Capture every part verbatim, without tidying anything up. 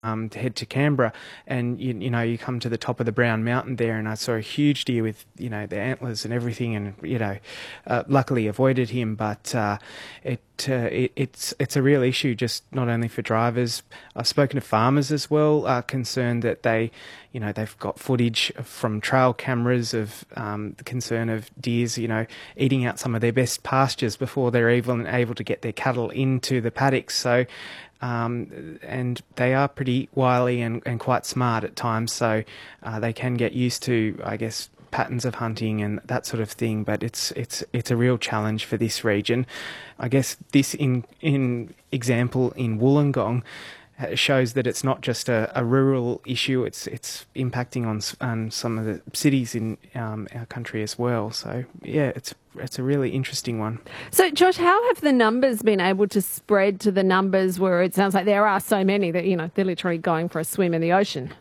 um, to head to Canberra, and you, you know you come to the top of the Brown Mountain there, and I saw a huge deer with you know the antlers and everything, and you know, uh, luckily avoided him, but uh, it, uh, it it's it's a real issue, just not only for drivers. I've spoken to farmers as well, uh, concerned that they, you know, they've got footage from trail cameras of um, the concern of deers, you know, eating out some of their best pastures before they're even able to get their cattle into the paddocks. So. Um, and they are pretty wily and, and quite smart at times, so uh, they can get used to, I guess, patterns of hunting and that sort of thing. But it's it's it's a real challenge for this region. I guess this in in example in Wollongong shows that it's not just a, a rural issue, it's it's impacting on, on some of the cities in um, our country as well. So, yeah, it's it's a really interesting one. So, Josh, how have the numbers been able to spread to the numbers where it sounds like there are so many that, you know, they're literally going for a swim in the ocean?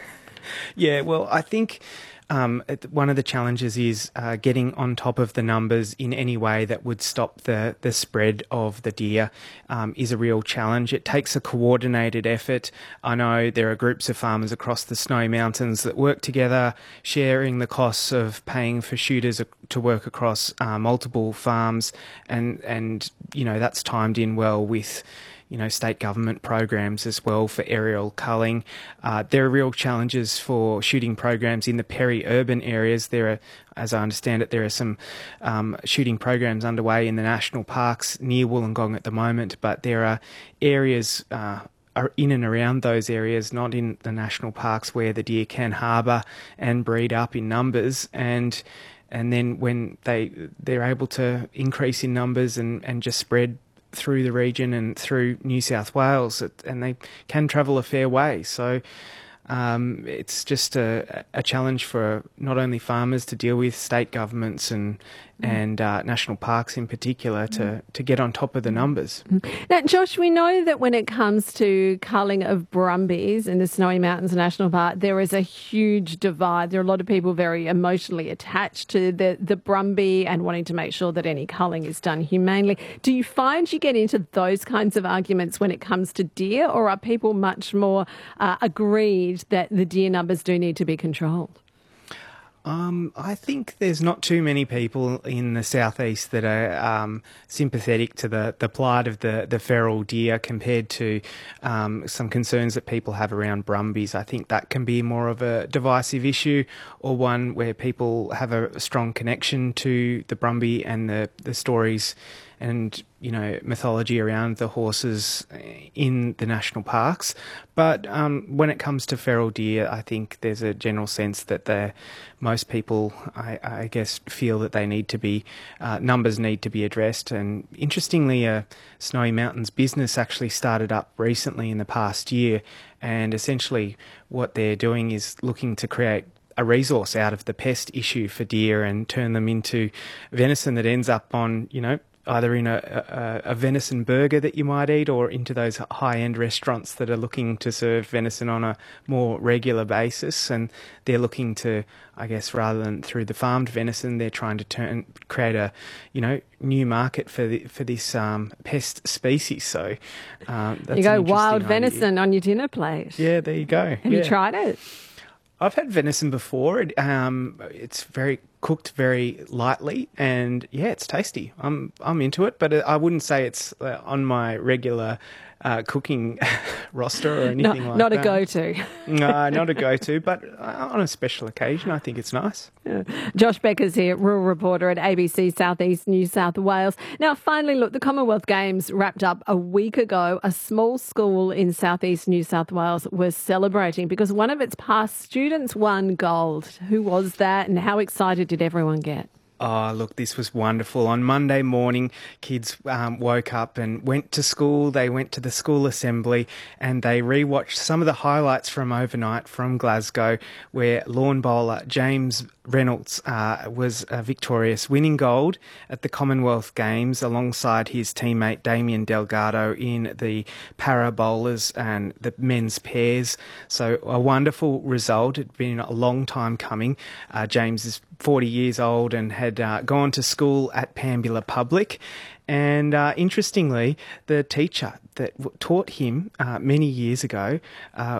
Yeah, well, I think Um, one of the challenges is uh, getting on top of the numbers in any way that would stop the, the spread of the deer um, is a real challenge. It takes a coordinated effort. I know there are groups of farmers across the Snowy Mountains that work together, sharing the costs of paying for shooters to work across uh, multiple farms, and, and you know that's timed in well with you know, state government programs as well for aerial culling. Uh, there are real challenges for shooting programs in the peri-urban areas. There are, as I understand it, there are some um, shooting programs underway in the national parks near Wollongong at the moment, but there are areas uh, are in and around those areas, not in the national parks, where the deer can harbour and breed up in numbers. And and then when they, they're able to increase in numbers and, and just spread through the region and through New South Wales, and they can travel a fair way. So um, it's just a, a challenge for not only farmers to deal with, state governments and and uh, national parks in particular to, to get on top of the numbers. Now, Josh, we know that when it comes to culling of brumbies in the Snowy Mountains National Park, there is a huge divide. There are a lot of people very emotionally attached to the, the brumbie and wanting to make sure that any culling is done humanely. Do you find you get into those kinds of arguments when it comes to deer, or are people much more uh, agreed that the deer numbers do need to be controlled? Um, I think there's not too many people in the southeast that are um, sympathetic to the, the plight of the, the feral deer compared to um, some concerns that people have around brumbies. I think that can be more of a divisive issue, or one where people have a strong connection to the brumbie and the, the stories and, you know, mythology around the horses in the national parks. But um, when it comes to feral deer, I think there's a general sense that the most people, I, I guess, feel that they need to be, uh, numbers need to be addressed. And interestingly, a Snowy Mountains business actually started up recently in the past year, and essentially what they're doing is looking to create a resource out of the pest issue for deer and turn them into venison that ends up on, you know, either in a, a, a venison burger that you might eat, or into those high-end restaurants that are looking to serve venison on a more regular basis. And they're looking to, I guess, rather than through the farmed venison, they're trying to turn create a, you know, new market for the, for this um, pest species. So um, that's you go an wild idea. Venison on your dinner plate. Yeah, there you go. Have yeah. you tried it? I've had venison before. It, um, it's very cooked very lightly, and yeah, it's tasty. I'm I'm into it, but I wouldn't say it's uh, on my regular uh, cooking roster or anything no, like not that. Not a go-to. No, not a go-to, but on a special occasion, I think it's nice. Yeah. Josh Becker's here, rural reporter at A B C Southeast New South Wales. Now, finally, look, the Commonwealth Games wrapped up a week ago. A small school in Southeast New South Wales was celebrating because one of its past students won gold. Who was that, and how excited did everyone get? Oh, look, this was wonderful. On Monday morning, kids um, woke up and went to school. They went to the school assembly and they rewatched some of the highlights from overnight from Glasgow, where lawn bowler James Reynolds uh, was uh, victorious, winning gold at the Commonwealth Games alongside his teammate Damien Delgado in the para bowlers and the men's pairs. So a wonderful result. It had been a long time coming. Uh, James is forty years old and had uh, gone to school at Pambula Public. And uh, interestingly, the teacher that w- taught him uh, many years ago uh,